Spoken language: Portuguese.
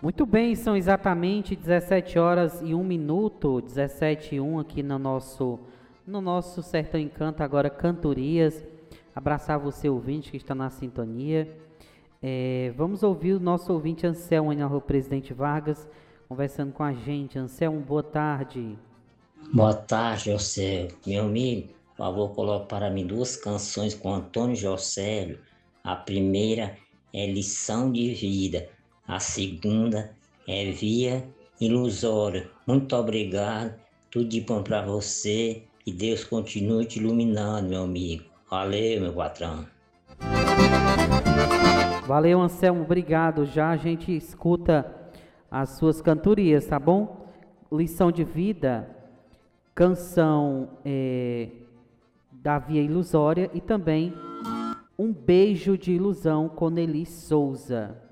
Muito bem, são exatamente 17 horas e 1 minuto, 17 e 1 aqui no nosso Sertão Encanto, agora Cantorias. Abraçar você, ouvinte, que está na sintonia. Vamos ouvir o nosso ouvinte Anselmo, na Rua Presidente Vargas, conversando com a gente. Anselmo, boa tarde. Boa tarde, José. Meu amigo, por favor, coloque para mim duas canções com Antônio Josélio. A primeira é Lição de Vida, a segunda é Via Ilusória. Muito obrigado, tudo de bom para você e Deus continue te iluminando, meu amigo. Valeu, meu patrão. Valeu, Anselmo, obrigado. Já a gente escuta as suas cantorias, tá bom? Lição de Vida, canção da Via Ilusória e também Um Beijo de Ilusão com Nelly Souza.